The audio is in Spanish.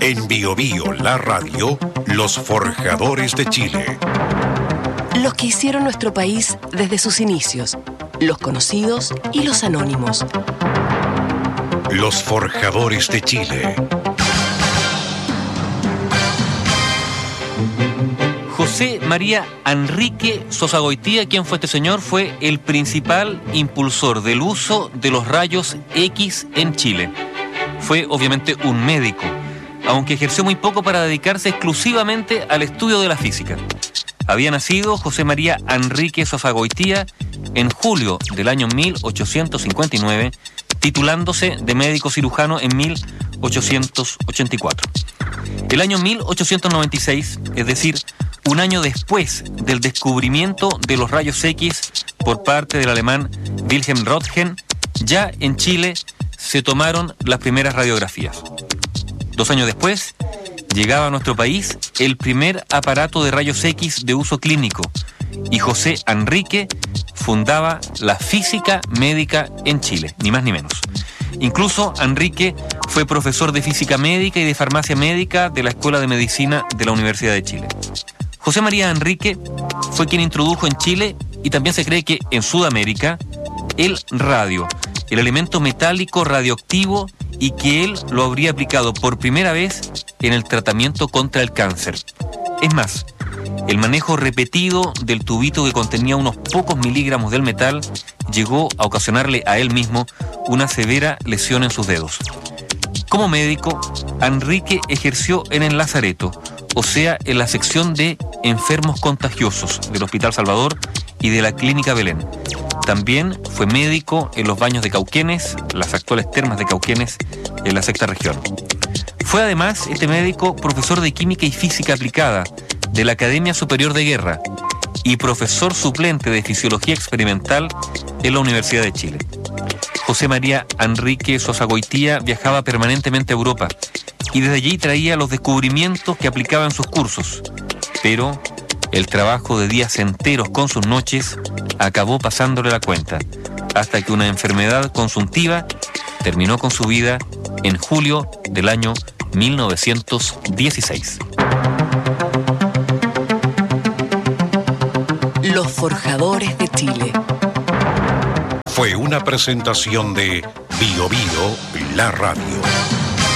En Bio Bio, la radio, los forjadores de Chile. Los que hicieron nuestro país desde sus inicios, los conocidos y los anónimos. Los forjadores de Chile. José María Enrique Sosagoitía, ¿quién fue este señor? Fue el principal impulsor del uso de los rayos X en Chile. Fue obviamente un médico, aunque ejerció muy poco para dedicarse exclusivamente al estudio de la física. Había nacido José María Enrique Sosagoitía en julio del año 1859, titulándose de médico cirujano en 1884. El año 1896, es decir, un año después del descubrimiento de los rayos X por parte del alemán Wilhelm Röntgen, ya en Chile se tomaron las primeras radiografías. 2 años después, llegaba a nuestro país el primer aparato de rayos X de uso clínico y José Enrique fundaba la física médica en Chile, ni más ni menos. Incluso Enrique fue profesor de física médica y de farmacia médica de la Escuela de Medicina de la Universidad de Chile. José María Enrique fue quien introdujo en Chile, y también se cree que en Sudamérica, el radio, el elemento metálico radioactivo, y que él lo habría aplicado por primera vez en el tratamiento contra el cáncer. Es más, el manejo repetido del tubito que contenía unos pocos miligramos del metal llegó a ocasionarle a él mismo una severa lesión en sus dedos. Como médico, Enrique ejerció en el Lazareto, o sea, en la sección de enfermos contagiosos del Hospital Salvador y de la Clínica Belén. También fue médico en los baños de Cauquenes, las actuales termas de Cauquenes, en la sexta región. Fue además este médico profesor de Química y Física Aplicada de la Academia Superior de Guerra y profesor suplente de Fisiología Experimental en la Universidad de Chile. José María Enrique Sosagoitía viajaba permanentemente a Europa y desde allí traía los descubrimientos que aplicaba en sus cursos. Pero el trabajo de días enteros con sus noches acabó pasándole la cuenta, hasta que una enfermedad consuntiva terminó con su vida en julio del año 1916. Los forjadores de Chile. Fue una presentación de Bio Bio, la radio.